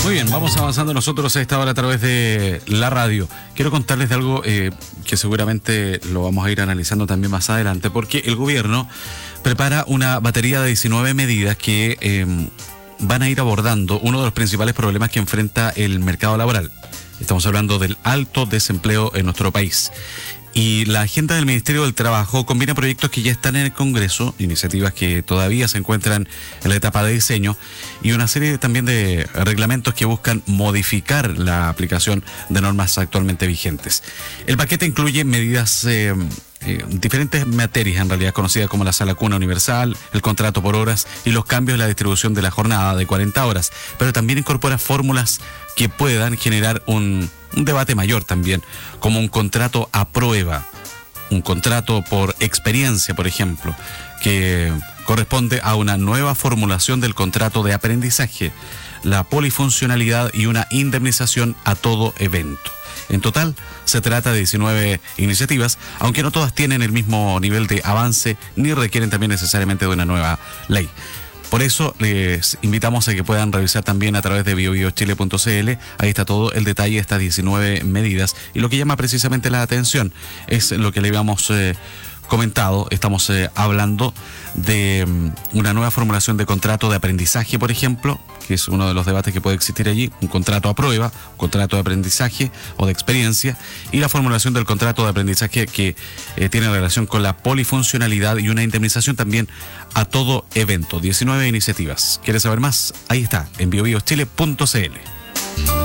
Muy bien, vamos avanzando nosotros a esta hora a través de la radio. Quiero contarles de algo que seguramente lo vamos a ir analizando también más adelante, porque el gobierno prepara una batería de 19 medidas que van a ir abordando uno de los principales problemas que enfrenta el mercado laboral. Estamos hablando del alto desempleo en nuestro país. Y la agenda del Ministerio del Trabajo combina proyectos que ya están en el Congreso, iniciativas que todavía se encuentran en la etapa de diseño y una serie también de reglamentos que buscan modificar la aplicación de normas actualmente vigentes. El paquete incluye medidas diferentes materias en realidad conocidas como la sala cuna universal, el contrato por horas y los cambios en la distribución de la jornada de 40 horas, pero también incorpora fórmulas que puedan generar un debate mayor también, como un contrato a prueba, un contrato por experiencia, por ejemplo, que corresponde a una nueva formulación del contrato de aprendizaje, la polifuncionalidad y una indemnización a todo evento. En total, se trata de 19 iniciativas, aunque no todas tienen el mismo nivel de avance ni requieren también necesariamente de una nueva ley. Por eso les invitamos a que puedan revisar también a través de biobiochile.cl. Ahí está todo el detalle de estas 19 medidas. Y lo que llama precisamente la atención es lo que le habíamos comentado. Estamos hablando de una nueva formulación de contrato de aprendizaje, por ejemplo, que es uno de los debates que puede existir allí, un contrato a prueba, un contrato de aprendizaje o de experiencia, y la formulación del contrato de aprendizaje que tiene relación con la polifuncionalidad y una indemnización también a todo evento. 19 iniciativas. ¿Quieres saber más? Ahí está, en biobiochile.cl.